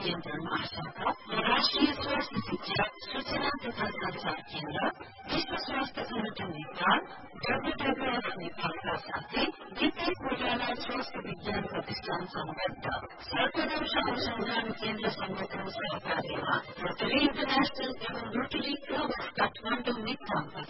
केन्द्र महाशाखा र राष्ट्रिय स्वास्थ्य शिक्षा सूचना तथा संचार केन्द्र विश्व स्वास्थ्य संगठन नेपाल WWF नेपालका साथै वित्तीय कोटालाई स्वास्थ्य विज्ञान प्रतिष्ठान संबद्ध सर्वदर्श अनुसन्धान केन्द्र संगठन सहकार्यमा रोटरी इन्टरनेशनल एवं रोटरी क्लब अफ काठमाडौँ मितम